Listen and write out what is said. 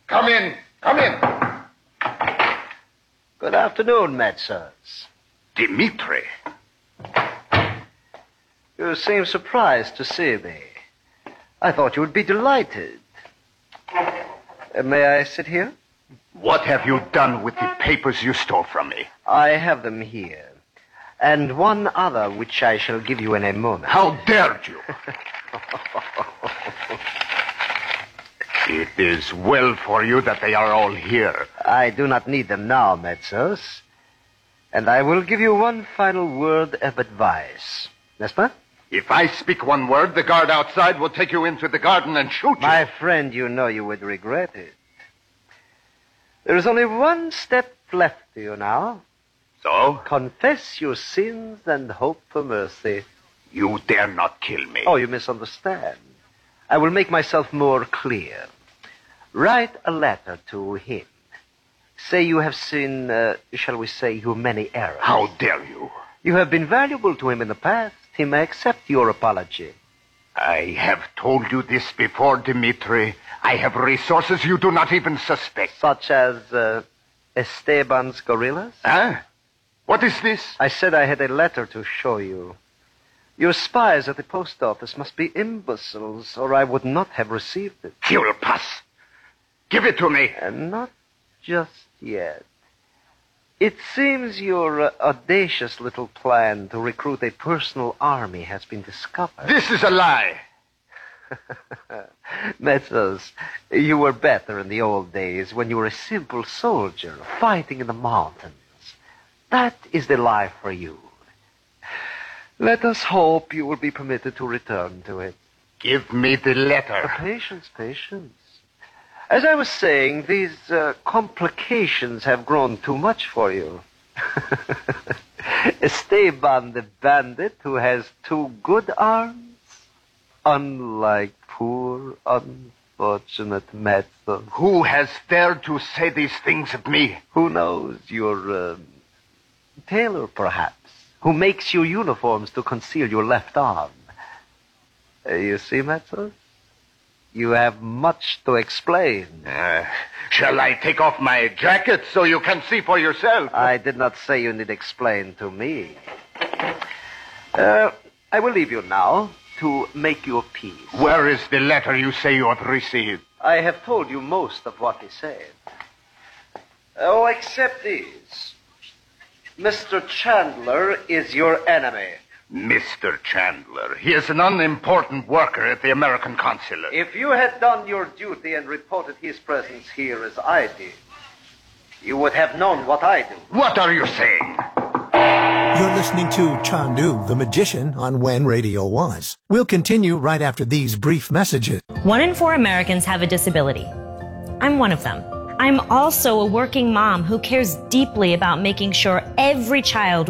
Come in. Come in. Good afternoon, Metzos. Dmitri. You seem surprised to see me. I thought you would be delighted. May I sit here? What have you done with the papers you stole from me? I have them here. And one other which I shall give you in a moment. How dared you? It is well for you that they are all here. I do not need them now, Metzos. And I will give you one final word of advice. N'est-ce pas? If I speak one word, the guard outside will take you into the garden and shoot you. My friend, you know you would regret it. There is only one step left to you now. So? Confess your sins and hope for mercy. You dare not kill me. Oh, you misunderstand. I will make myself more clear. Write a letter to him. Say you have seen, shall we say, your many errors. How dare you? You have been valuable to him in the past. He may accept your apology. I have told you this before, Dmitri. I have resources you do not even suspect. Such as Esteban's gorillas? Huh? What is this? I said I had a letter to show you. Your spies at the post office must be imbeciles, or I would not have received it. You'll pass. Give it to me. And not just yet. It seems your audacious little plan to recruit a personal army has been discovered. This is a lie. Metzos, you were better in the old days when you were a simple soldier fighting in the mountains. That is the life for you. Let us hope you will be permitted to return to it. Give me the letter. Patience, patience. As I was saying, these complications have grown too much for you. Esteban the bandit who has two good arms, unlike poor, unfortunate Metzos. Who has dared to say these things of me? Who knows? Your tailor, perhaps, who makes your uniforms to conceal your left arm. You see, Metzos? You have much to explain. Shall I take off my jacket so you can see for yourself? I did not say you need explain to me. I will leave you now to make your peace. Where is the letter you say you have received? I have told you most of what he said. Oh, except these. Mr. Chandler is your enemy. Mr. Chandler. He is an unimportant worker at the American consulate. If you had done your duty and reported his presence here as I did, you would have known what I do. What are you saying? You're listening to Chandu, the Magician, on When Radio Was. We'll continue right after these brief messages. 1 in 4 Americans have a disability. I'm one of them. I'm also a working mom who cares deeply about making sure every child